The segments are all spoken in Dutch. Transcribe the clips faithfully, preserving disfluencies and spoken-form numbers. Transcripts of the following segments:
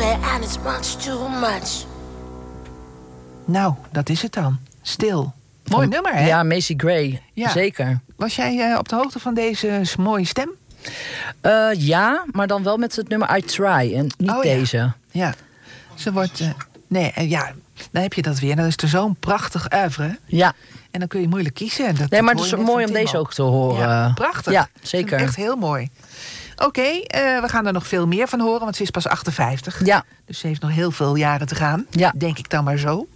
say, and it's much too much. Nou, dat is het dan. Stil. Mooi Van, nummer, hè? Ja, Macy Gray. Ja. Zeker. Was jij uh, op de hoogte van deze mooie stem? Uh, ja, maar dan wel met het nummer I Try en niet oh, ja. deze. Ja. Ze wordt... Uh, nee, uh, ja, dan heb je dat weer. Dan is er zo'n prachtig oeuvre. Ja. En dan kun je moeilijk kiezen. Dat, nee, maar dat het is mooi om deze ook te horen. Ja, prachtig. Ja, zeker. Echt heel mooi. Oké, okay, uh, we gaan er nog veel meer van horen, want ze is pas achtenvijftig. Ja. Dus ze heeft nog heel veel jaren te gaan. Ja. Denk ik dan maar zo. Oké,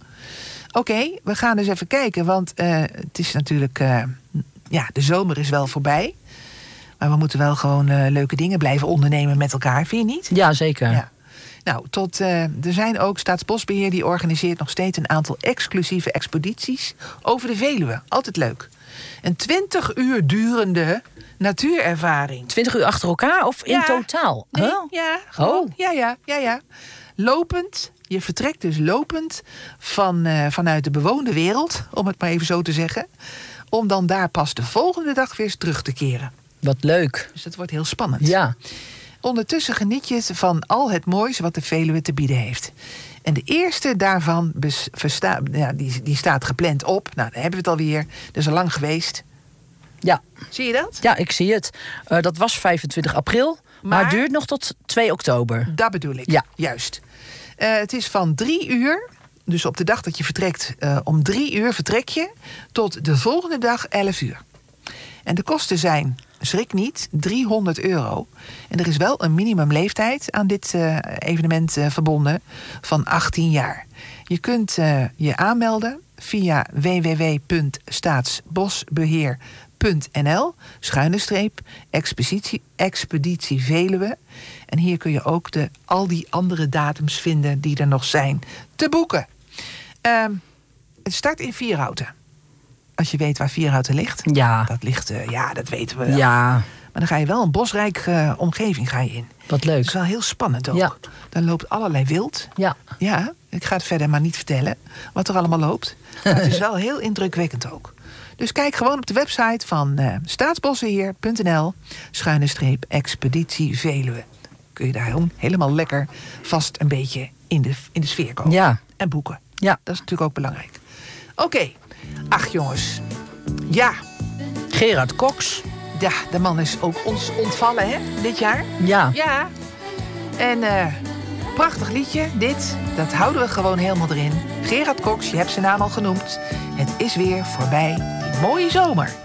okay, we gaan dus even kijken, want uh, het is natuurlijk... Uh, ja, de zomer is wel voorbij. Maar we moeten wel gewoon uh, leuke dingen blijven ondernemen met elkaar, vind je niet? Ja, zeker. Ja. Nou, tot, uh, er zijn ook Staatsbosbeheer die organiseert nog steeds een aantal exclusieve expedities over de Veluwe. Altijd leuk. Een twintig uur durende natuurervaring. twintig uur achter elkaar of in ja. totaal? Nee, huh? ja, gewoon, oh. ja, ja, ja, ja. Lopend, je vertrekt dus lopend van, uh, vanuit de bewoonde wereld, om het maar even zo te zeggen, om dan daar pas de volgende dag weer eens terug te keren. Wat leuk. Dus dat wordt heel spannend. Ja. Ondertussen geniet je van al het moois wat de Veluwe te bieden heeft. En de eerste daarvan bes, versta, ja, die, die staat gepland op. Nou, dan hebben we het alweer. Dat is al lang geweest. Ja. Zie je dat? Ja, ik zie het. Uh, dat was vijfentwintig april, maar, maar het duurt nog tot twee oktober. Dat bedoel ik, ja. Juist. Uh, het is van drie uur, dus op de dag dat je vertrekt, uh, om drie uur vertrek je, tot de volgende dag elf uur. En de kosten zijn, schrik niet, driehonderd euro. En er is wel een minimumleeftijd aan dit uh, evenement uh, verbonden van achttien jaar. Je kunt uh, je aanmelden via w w w punt staatsbosbeheer punt n l schuine streep expeditie, expeditie Veluwe. En hier kun je ook de, al die andere datums vinden die er nog zijn te boeken. Uh, het start in Vierhouten. Als je weet waar Vierhouten ligt. Ja. Dat ligt, uh, ja, dat weten we wel. Ja. Maar dan ga je wel een bosrijk uh, omgeving ga je in. Wat leuk. Dat is wel heel spannend ook. Ja. Dan loopt allerlei wild. Ja. Ja, ik ga het verder maar niet vertellen wat er allemaal loopt. Maar het is wel heel indrukwekkend ook. Dus kijk gewoon op de website van uh, staatsbosbeheer punt n l schuine streep expeditie Veluwe. Kun je daar helemaal lekker vast een beetje in de, in de sfeer komen. Ja. En boeken. Ja. Dat is natuurlijk ook belangrijk. Oké. Okay. Ach jongens. Ja. Gerard Cox. Ja, de man is ook ons ontvallen, hè, dit jaar. Ja. Ja. En uh, prachtig liedje, dit. Dat houden we gewoon helemaal erin. Gerard Cox, je hebt zijn naam al genoemd. Het is weer voorbij, die mooie zomer.